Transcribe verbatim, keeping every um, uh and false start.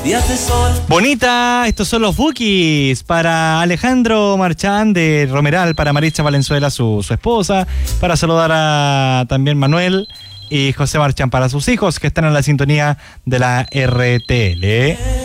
Días de sol. Bonita, estos son los Bookies para Alejandro Marchán de Romeral, para Maritza Valenzuela, su, su esposa, para saludar a también Manuel y José Marchán, para sus hijos que están en la sintonía de la R T L.